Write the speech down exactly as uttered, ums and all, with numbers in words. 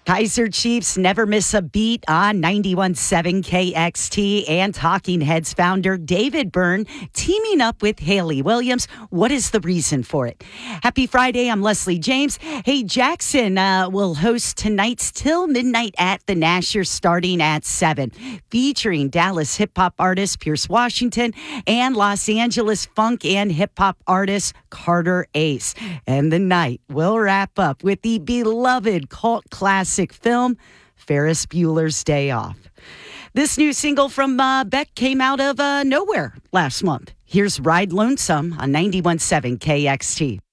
Kaiser Chiefs never miss a beat on ninety-one point seven K X T, and Talking Heads founder David Byrne teaming up with Haley Williams. What is the reason for it? Happy Friday. I'm Leslie James. Hey, Jackson uh, will host tonight's Till Midnight at the Nasher starting at seven, featuring Dallas hip-hop artist Pierce Washington and Los Angeles funk and hip-hop artist Carter Ace. And the night will wrap up with the beloved cult classic film Ferris Bueller's Day Off. This new single from uh, Beck came out of uh, nowhere last month. Here's Ride Lonesome on ninety-one point seven K X T.